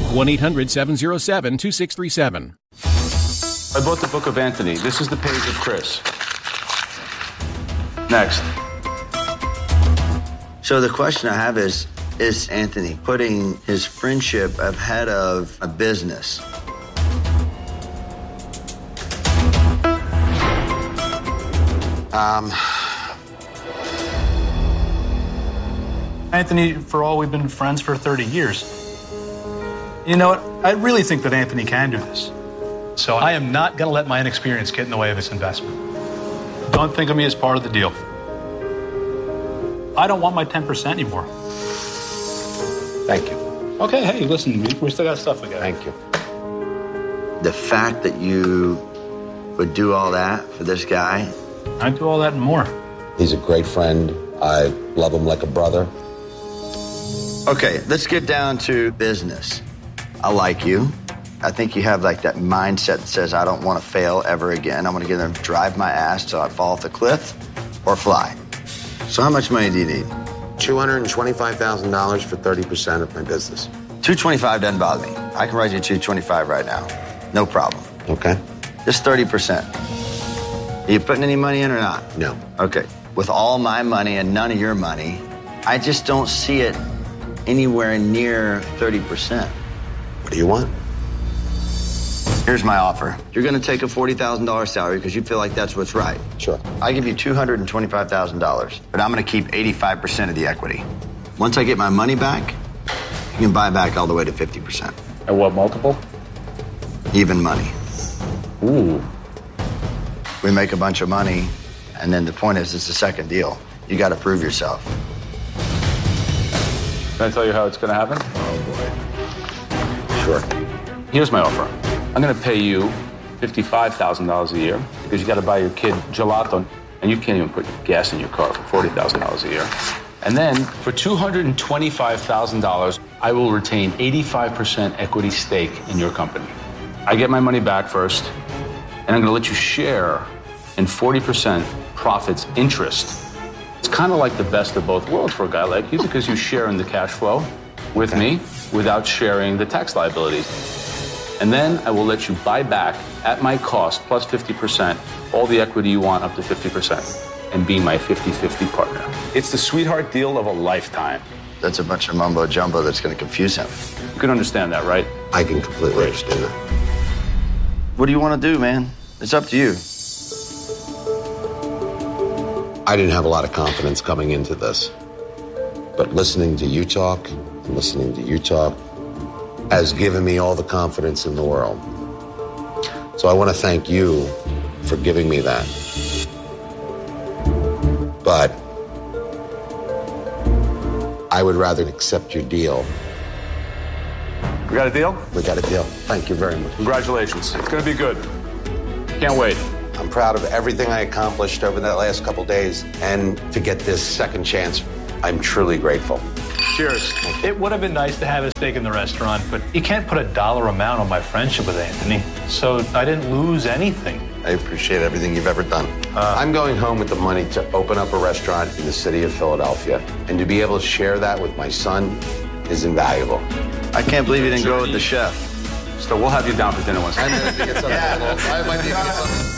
1-800-707-2637. I bought the book of Anthony. This is the page of Chris. Next. So the question I have is Anthony putting his friendship ahead of a business? Anthony, for all we've been friends for 30 years. You know what? I really think that Anthony can do this. So I am not going to let my inexperience get in the way of his investment. Don't think of me as part of the deal. I don't want my 10% anymore. Thank you. Okay, hey, listen, we still got stuff we got. Thank you. The fact that you would do all that for this guy? I'd do all that and more. He's a great friend. I love him like a brother. Okay, let's get down to business. I like you. I think you have like that mindset that says, I don't want to fail ever again. I'm going to get there and drive my ass till I fall off the cliff or fly. So how much money do you need? $225,000 for 30% of my business. $225 doesn't bother me. I can write you $225 right now. No problem. Okay. Just 30%. Are you putting any money in or not? No. Okay. With all my money and none of your money, I just don't see it anywhere near 30%. What do you want? Here's my offer. You're going to take a $40,000 salary because you feel like that's what's right. Sure. I give you $225,000, but I'm going to keep 85% of the equity. Once I get my money back, you can buy back all the way to 50%. At what multiple? Even money. Ooh. We make a bunch of money, and then the point is, it's the second deal. You got to prove yourself. Can I tell you how it's going to happen? Sure. Here's my offer. I'm going to pay you $55,000 a year because you got to buy your kid gelato, and you can't even put gas in your car for $40,000 a year. And then for $225,000, I will retain 85% equity stake in your company. I get my money back first, and I'm going to let you share in 40% profits interest. It's kind of like the best of both worlds for a guy like you because you share in the cash flow with me without sharing the tax liabilities. And then I will let you buy back at my cost plus 50% all the equity you want up to 50% and be my 50-50 partner. It's the sweetheart deal of a lifetime. That's a bunch of mumbo jumbo that's going to confuse him. You can understand that, right? I can completely understand that. What do you want to do, man? It's up to you. I didn't have a lot of confidence coming into this. But listening to you talk and listening to you talk has given me all the confidence in the world. So I want to thank you for giving me that. But I would rather accept your deal. We got a deal? We got a deal. Thank you very much. Congratulations. It's going to be good. Can't wait. I'm proud of everything I accomplished over that last couple days. And to get this second chance, I'm truly grateful. Cheers. It would have been nice to have a steak in the restaurant, but you can't put a dollar amount on my friendship with Anthony. So I didn't lose anything. I appreciate everything you've ever done. I'm going home with the money to open up a restaurant in the city of Philadelphia. And to be able to share that with my son is invaluable. I can't believe you didn't go with the chef. So we'll have you down for dinner once. I might be